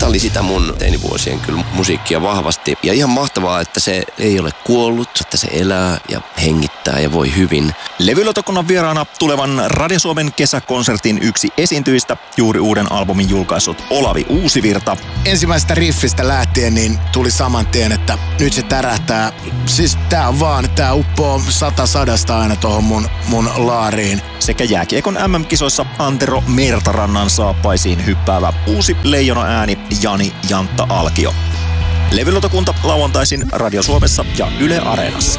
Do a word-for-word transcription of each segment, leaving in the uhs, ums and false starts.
Tää oli sitä mun teinivuosien kyllä musiikkia vahvasti. Ja ihan mahtavaa, että se ei ole kuollut, että se elää ja hengittää ja voi hyvin. Levylautakunnan vieraana tulevan Radio Suomen kesäkonsertin yksi esiintyjistä, juuri uuden albumin julkaissut Olavi Uusivirta. Ensimmäisestä riffistä lähtien niin tuli saman tien, että nyt se tärähtää. Siis tää on vaan, tää uppoo sata sadasta aina tohon mun, mun laariin. Sekä jääkiekon M M-kisoissa Antero Mertarannan saappaisiin hyppäävä uusi leijona ääni Jani Jantta Alkio. Levylautakunta lauantaisin Radio Suomessa ja Yle Areenassa.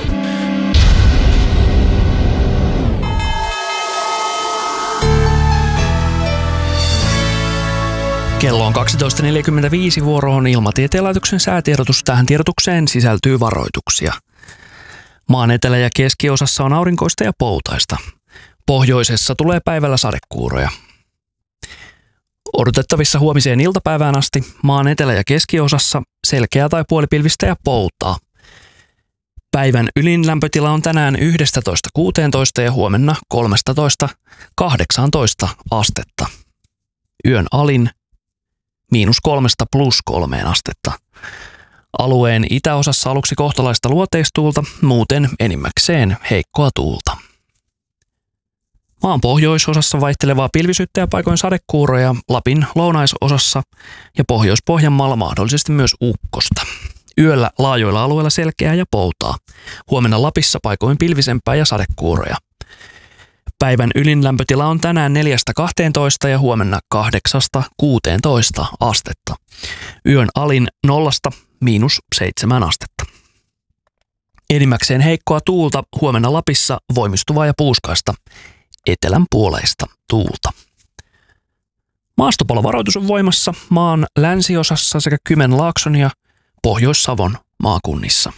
Kello on kaksitoista neljäkymmentäviisi, vuoro on Ilmatieteen laitoksen säätiedotus. Tähän tiedotukseen sisältyy varoituksia. Maan etelä- ja keskiosassa on aurinkoista ja poutaista. Pohjoisessa tulee päivällä sadekuuroja. Odotettavissa huomiseen iltapäivään asti maan etelä- ja keskiosassa selkeää tai puolipilvistä ja poutaa. Päivän ylin lämpötila on tänään yksitoista kuusitoista ja huomenna kolmetoista kahdeksantoista astetta. Yön alin miinus kolmesta plus kolmeen astetta. Alueen itäosassa aluksi kohtalaista luoteistuulta, muuten enimmäkseen heikkoa tuulta. Maan pohjoisosassa vaihtelevaa pilvisyyttä ja paikoin sadekuuroja, Lapin lounaisosassa ja Pohjois-Pohjanmaalla mahdollisesti myös ukkosta. Yöllä laajoilla alueilla selkeää ja poutaa. Huomenna Lapissa paikoin pilvisempää ja sadekuuroja. Päivän ylin lämpötila on tänään neljästä kahteentoista ja huomenna kahdeksasta kuuteentoista astetta. Yön alin nollasta miinus seitsemän astetta. Enimmäkseen heikkoa tuulta, huomenna Lapissa voimistuvaa ja puuskaista, etelän puoleista tuulta. Maastopalovaroitus on voimassa maan länsiosassa sekä Kymenlaakson ja Pohjois-Savon maakunnissa.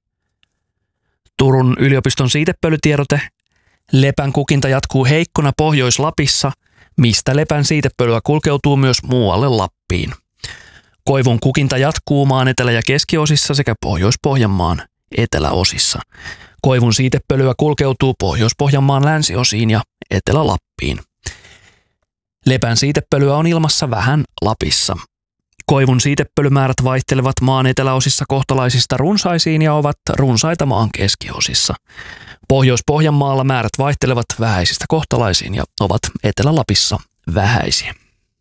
Turun yliopiston siitepölytiedote. Lepän kukinta jatkuu heikkona Pohjois-Lapissa, mistä lepän siitepölyä kulkeutuu myös muualle Lappiin. Koivun kukinta jatkuu maan etelä- ja keskiosissa sekä Pohjois-Pohjanmaan eteläosissa. Koivun siitepölyä kulkeutuu Pohjois-Pohjanmaan länsiosiin ja Etelä-Lappiin. Lepän siitepölyä on ilmassa vähän Lapissa. Koivun siitepölymäärät vaihtelevat maan eteläosissa kohtalaisista runsaisiin ja ovat runsaita maan keskiosissa. Pohjois-Pohjanmaalla määrät vaihtelevat vähäisistä kohtalaisiin ja ovat Etelä-Lapissa vähäisiä.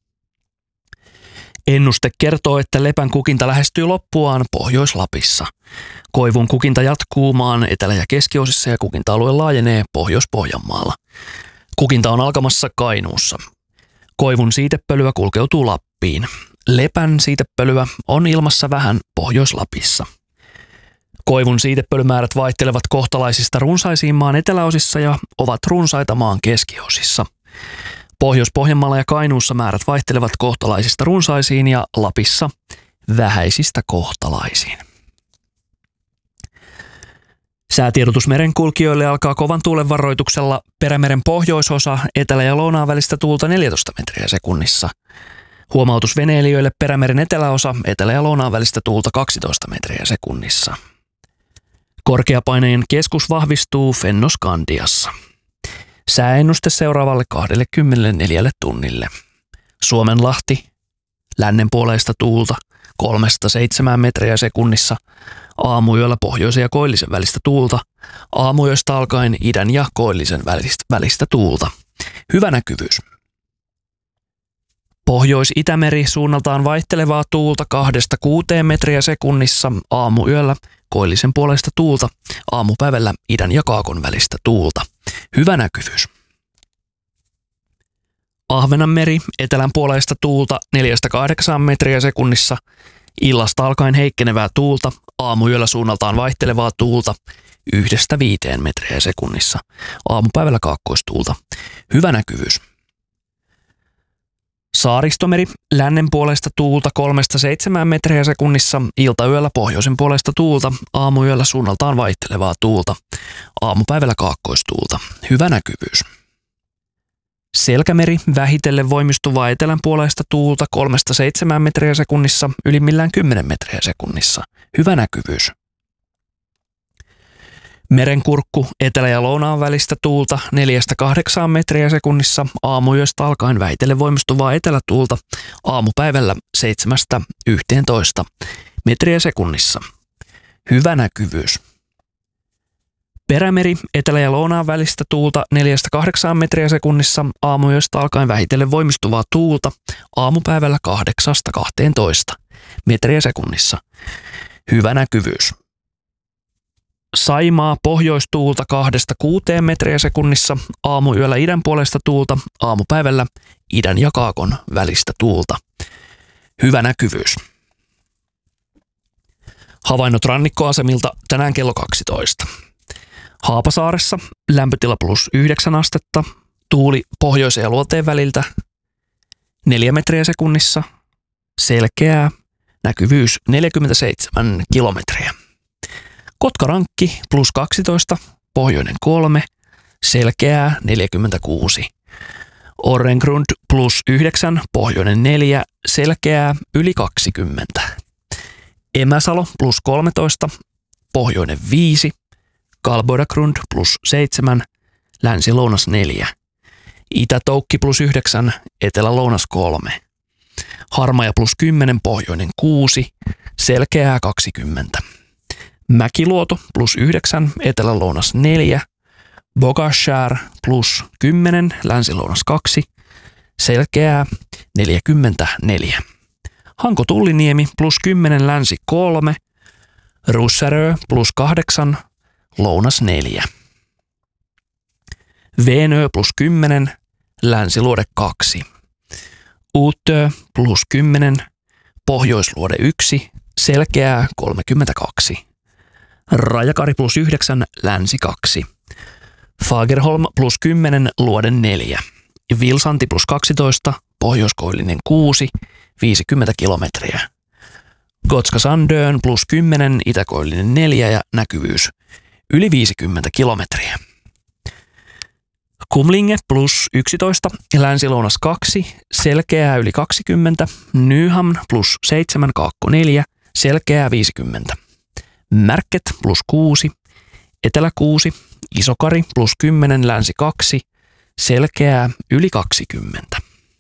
Ennuste kertoo, että lepän kukinta lähestyy loppuaan Pohjois-Lapissa. Koivun kukinta jatkuu maan etelä- ja keskiosissa ja kukinta-alue laajenee Pohjois-Pohjanmaalla. Kukinta on alkamassa Kainuussa. Koivun siitepölyä kulkeutuu Lappiin. Lepän siitepölyä on ilmassa vähän Pohjois-Lapissa. Koivun siitepölymäärät vaihtelevat kohtalaisista runsaisiin maan eteläosissa ja ovat runsaita maan keskiosissa. Pohjois-Pohjanmaalla ja Kainuussa määrät vaihtelevat kohtalaisista runsaisiin ja Lapissa vähäisistä kohtalaisiin. Säätiedotus merenkulkijoille alkaa kovan tuulen varoituksella. Perämeren pohjoisosa, etelä- ja lounaan välistä tuulta neljätoista metriä sekunnissa. Huomautus veneilijöille Perämeren eteläosa, etelä- ja lounaan välistä tuulta kaksitoista metriä sekunnissa. Korkeapaineen keskus vahvistuu Fennoskandiassa. Sääennuste seuraavalle kaksikymmentäneljä tunnille. Suomenlahti, lännenpuoleista tuulta kolmesta seitsemään metriä sekunnissa. Aamuyöllä pohjoisen ja koillisen välistä tuulta. Aamuyöstä alkaen idän ja koillisen välistä tuulta. Hyvä näkyvyys. Pohjois-Itämeri suunnaltaan vaihtelevaa tuulta kahdesta kuuteen metriä sekunnissa. Aamuyöllä koillisen puoleista tuulta. Aamupäivällä idän ja kaakon välistä tuulta. Hyvä näkyvyys. Ahvenanmeri, etelän puoleista tuulta neljästä kahdeksaan metriä sekunnissa. Illasta alkaen heikkenevää tuulta. Aamuyöllä suunnaltaan vaihtelevaa tuulta yhdestä viiteen metriä sekunnissa. Aamupäivällä kaakkoistuulta. Hyvä näkyvyys. Saaristomeri, lännen puolesta tuulta kolmesta seitsemään metriä sekunnissa, iltayöllä pohjoisen puolesta tuulta, aamuyöllä suunnaltaan vaihtelevaa tuulta, aamupäivällä kaakkoistuulta. Hyvä näkyvyys. Selkämeri, vähitellen voimistuvaa etelän puolesta tuulta kolmesta seitsemään metriä sekunnissa, ylimmillään kymmenen metriä sekunnissa. Hyvä näkyvyys. Merenkurkku etelä- ja lounaan välistä tuulta neljästä kahdeksaan metriä sekunnissa, aamuyöstä alkaen väitellen voimistuvaa etelätuulta, aamupäivällä seitsemästä yhteentoista metriä sekunnissa. Hyvä näkyvyys. Perämeri etelä- ja lounaan välistä tuulta neljästä kahdeksaan metriä sekunnissa, aamuyöstä alkaen vähitellen voimistuvaa tuulta, aamupäivällä kahdeksasta kahteentoista metriä sekunnissa. Hyvä näkyvyys. Saimaa pohjoistuulta kahdesta kuuteen metriä sekunnissa, aamuyöllä idän puolesta tuulta, aamupäivällä idän ja kaakon välistä tuulta. Hyvä näkyvyys. Havainnot rannikkoasemilta tänään kello kaksitoista. Haapasaaressa lämpötila plus yhdeksän astetta, tuuli pohjoisen ja luoteen väliltä neljä metriä sekunnissa, selkeää, näkyvyys neljäkymmentäseitsemän kilometriä. Kotkarankki plus kaksitoista, pohjoinen kolme, selkeää neljäkymmentäkuusi. Orrengrund plus yhdeksän, pohjoinen neljä, selkeää yli kaksikymmentä. Emäsalo plus kolmetoista, pohjoinen viisi, Kalboidagrund plus seitsemän, länsi-lounas neljä. Itä-Toukki plus yhdeksän, etelä-lounas kolme. Harmaja plus kymmenen, pohjoinen kuusi, selkeää kaksikymmentä. Mäkiluoto plus yhdeksän, etelä-lounas neljä. Bogashär plus kymmenen, länsi-lounas kaksi, selkeää neljäkymmentäneljä. Hanko-Tulliniemi plus kymmenen, länsi kolme. Russärö plus kahdeksan, lounas neljä. Veenö plus kymmenen, länsiluode kaksi. Uutö plus kymmenen, pohjoisluode yksi, selkeää kolmekymmentäkaksi. Rajakari plus yhdeksän, länsi kaksi. Fagerholm plus kymmenen, luode neljä. Vilsanti plus kaksitoista, pohjoiskoillinen kuusi, viisikymmentä kilometriä. Gotska Sandön plus kymmenen, itäkoillinen neljä ja näkyvyys yli viisikymmentä kilometriä. Kumlinge plus yksitoista, länsi-lounas kaksi, selkeää yli kaksikymmentä. Nyhamn plus seitsemän, kaakko neljä, selkeää viisikymmentä. Märket plus kuusi, etelä kuusi, Isokari plus kymmenen, länsi kaksi, selkeää yli kaksikymmentä.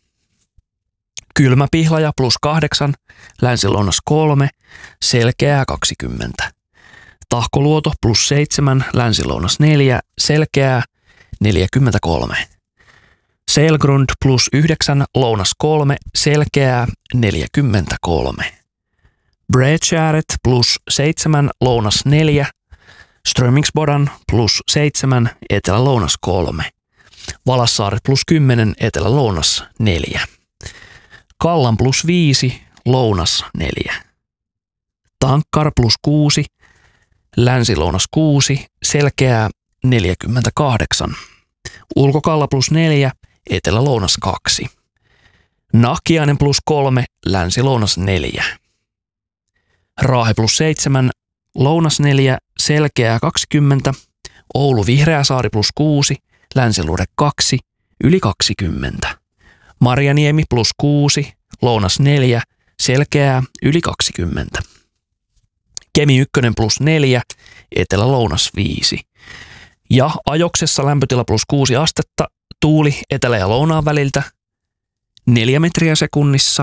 Kylmäpihlaja plus kahdeksan, länsi-lounas kolme, selkeää kaksikymmentä. Tahkoluoto plus seitsemän, länsi-lounas neljä, selkeää neljäkymmentäkolme. Selgrund plus yhdeksän, lounas kolme, selkeää neljäkymmentäkolme. Bredgäret plus seitsemän, lounas neljä. Strömingsbodan plus seitsemän, etelä-lounas kolme. Valassaaret plus kymmenen, etelä-lounas neljä. Kallan plus viisi, lounas neljä. Tankkar plus kuusi, länsi-lounas kuusi, selkeää neljäkymmentäkahdeksan. Ulkokalla plus neljä, etelä-lounas kaksi. Nahkiainen plus kolme, länsi-lounas neljä. Raahe plus seitsemän, lounas neljä, selkeää kaksikymmentä. Oulu Vihreäsaari plus kuusi, länsiluode kaksi, yli kaksikymmentä. Marjaniemi plus kuusi, lounas neljä, selkeää yli kaksikymmentä. Kemi yksi plus neljä, etelä-lounas viisi. Ja Ajoksessa lämpötila plus kuusi astetta, tuuli etelä- ja lounaan väliltä neljä metriä sekunnissa,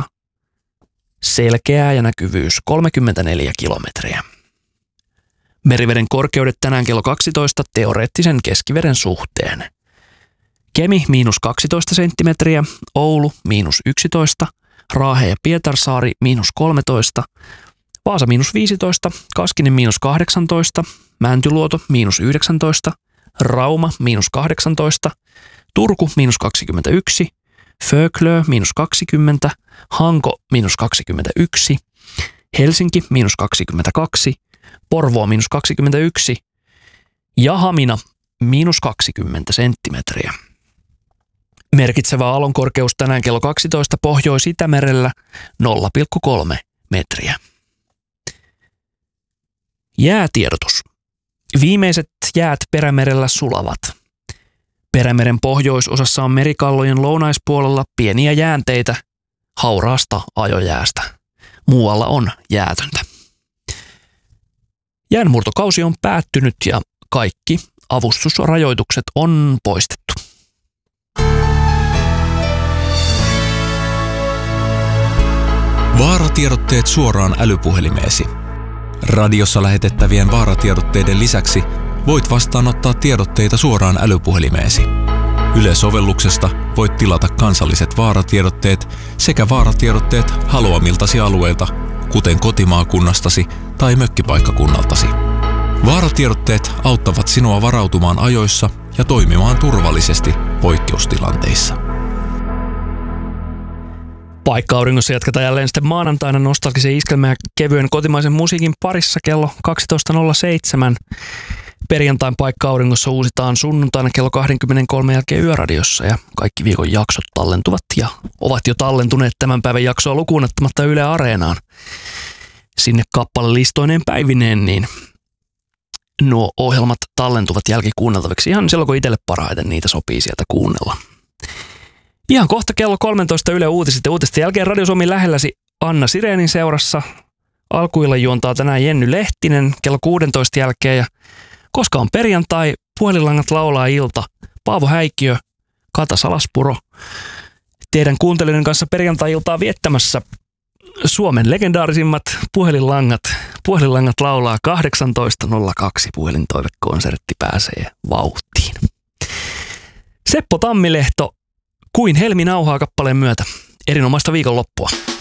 selkeää ja näkyvyys kolmekymmentäneljä kilometriä. Meriveden korkeudet tänään kello kaksitoista teoreettisen keskiveden suhteen. Kemi miinus kaksitoista senttimetriä, Oulu miinus yksitoista, Raahe ja Pietarsaari miinus kolmetoista, Vaasa miinus viisitoista, Kaskinen miinus kahdeksantoista, Mäntyluoto miinus yhdeksäntoista, Rauma miinus kahdeksantoista, Turku miinus kaksikymmentäyksi, Föglö miinus kaksikymmentä, Hanko miinus kaksikymmentäyksi, Helsinki miinus kaksikymmentäkaksi, Porvoo miinus kaksikymmentäyksi ja Hamina miinus kaksikymmentä senttimetriä. Merkitsevä aallonkorkeus tänään kello kaksitoista Pohjois-Itämerellä nolla pilkku kolme metriä. Jäätiedotus. Viimeiset jäät Perämerellä sulavat. Perämeren pohjoisosassa on merikallojen lounaispuolella pieniä jäänteitä hauraasta ajojäästä. Muualla on jäätöntä. Jäänmurtokausi on päättynyt ja kaikki avustusrajoitukset on poistettu. Vaaratiedotteet suoraan älypuhelimeesi. Radiossa lähetettävien vaaratiedotteiden lisäksi voit vastaanottaa tiedotteita suoraan älypuhelimeesi. Yle-sovelluksesta voit tilata kansalliset vaaratiedotteet sekä vaaratiedotteet haluamiltasi alueilta, kuten kotimaakunnastasi tai mökkipaikkakunnaltasi. Vaaratiedotteet auttavat sinua varautumaan ajoissa ja toimimaan turvallisesti poikkeustilanteissa. Paikka-auringossa jatketaan jälleen sitten maanantaina nostalgisen iskelmän ja kevyen kotimaisen musiikin parissa kello kaksitoista nolla seitsemän. Perjantain Paikka-auringossa uusitaan sunnuntaina kello kaksikymmentäkolme jälkeen Yöradiossa ja kaikki viikon jaksot tallentuvat ja ovat jo tallentuneet tämän päivän jaksoa lukuun ottamatta Yle Areenaan. Sinne kappalelistoineen päivineen, niin nuo ohjelmat tallentuvat jälkikuunneltaviksi ihan silloin, kun itselle parhaiten niitä sopii sieltä kuunnella. Ihan kohta kello kolmetoista Yle Uutiset ja uutisten jälkeen Radio Suomi lähelläsi Anna Sirenin seurassa. Alkuilla juontaa tänään Jenny Lehtinen kello kuusitoista jälkeen ja koska on perjantai, puhelinlangat laulaa ilta. Paavo Häikkiö, Kata Salaspuro. Teidän kuuntelijoiden kanssa perjantai-iltaa viettämässä Suomen legendaarisimmat puhelinlangat. Puhelinlangat laulaa kahdeksantoista nolla kaksi. Puhelintoivekonsertti pääsee vauhtiin. Seppo Tammilehto, Kuin helmi nauhaa kappaleen myötä. Erinomaista viikonloppua.